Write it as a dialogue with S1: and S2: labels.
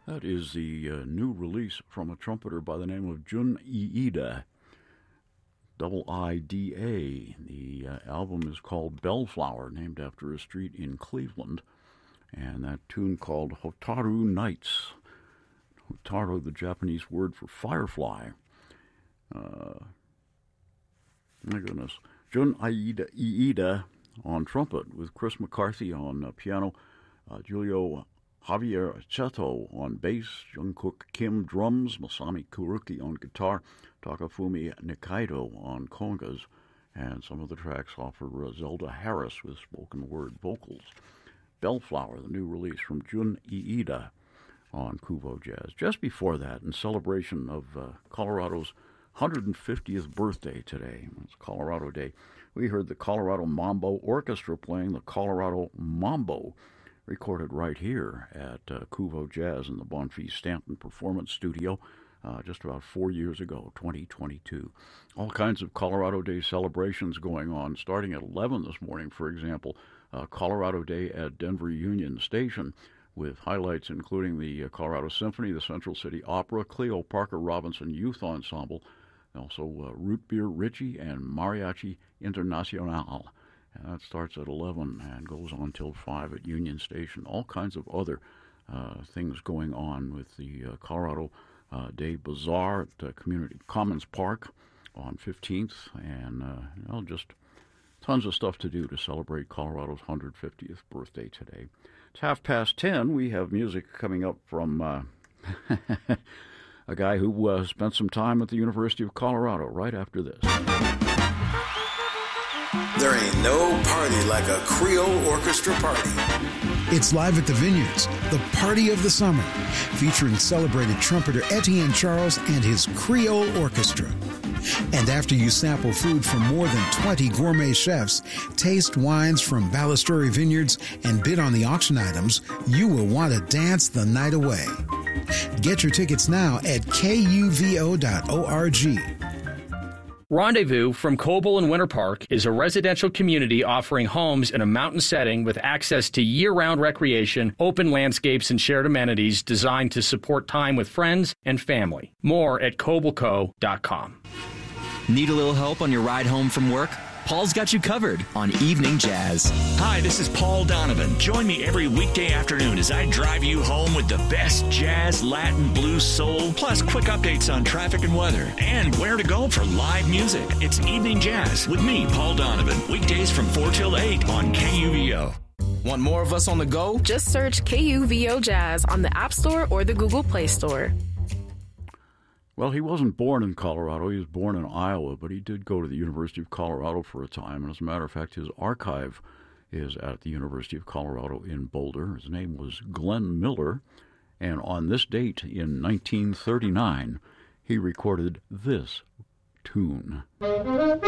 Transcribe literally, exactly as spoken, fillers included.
S1: That is the uh, new release from a trumpeter by the name of Jun Iida, double I D A. The uh, album is called Bellflower, named after a street in Cleveland, and that tune called Hotaru Nights. Hotaru, the Japanese word for firefly. Uh, my goodness. Jun Iida, Iida on trumpet, with Chris McCarthy on uh, piano, uh, Julio Javier Cheto on bass, Jungkook Kim drums, Masami Kuruki on guitar, Takafumi Nikaido on congas, and some of the tracks offer uh, Zelda Harris with spoken word vocals. Bellflower, the new release from Jun Iida on Kuvo Jazz. Just before that, in celebration of uh, Colorado's one hundred fiftieth birthday today, it's Colorado Day, we heard the Colorado Mambo Orchestra playing the Colorado Mambo, recorded right here at uh, Kuvo Jazz in the Bonfils Stanton Performance Studio uh, just about four years ago, twenty twenty-two. All kinds of Colorado Day celebrations going on, starting at eleven this morning, for example, uh, Colorado Day at Denver Union Station, with highlights including the uh, Colorado Symphony, the Central City Opera, Cleo Parker Robinson Youth Ensemble, also uh, Root Beer Richie and Mariachi Internacional. And that starts at eleven and goes on till five at Union Station. All kinds of other uh, things going on with the uh, Colorado uh, Day Bazaar at uh, Community Commons Park on fifteenth. And, uh, you know, just tons of stuff to do to celebrate Colorado's one hundred fiftieth birthday today. It's half past ten. We have music coming up from uh, a guy who uh, spent some time at the University of Colorado right after this.
S2: There ain't no party like a Creole orchestra party.
S3: It's live at the Vineyards, the party of the summer, featuring celebrated trumpeter Etienne Charles and his Creole Orchestra. And after you sample food from more than twenty gourmet chefs, taste wines from Ballasteri Vineyards, and bid on the auction items, you will want to dance the night away. Get your tickets now at kuvo dot org.
S4: Rendezvous from Coble and Winter Park is a residential community offering homes in a mountain setting with access to year-round recreation, open landscapes, and shared amenities designed to support time with friends and family. More at coble co dot com.
S5: Need a little help on your ride home from work? Paul's got you covered on Evening Jazz.
S6: Hi, this is Paul Donovan. Join me every weekday afternoon as I drive you home with the best jazz, Latin, blues, soul, plus quick updates on traffic and weather, and where to go for live music. It's Evening Jazz with me, Paul Donovan, weekdays from four till eight on K U V O.
S7: Want more of us on the go?
S8: Just search K U V O Jazz on the App Store or the Google Play Store.
S1: Well, he wasn't born in Colorado. He was born in Iowa, but he did go to the University of Colorado for a time. And as a matter of fact, his archive is at the University of Colorado in Boulder. His name was Glenn Miller. And on this date in nineteen thirty-nine, he recorded this tune.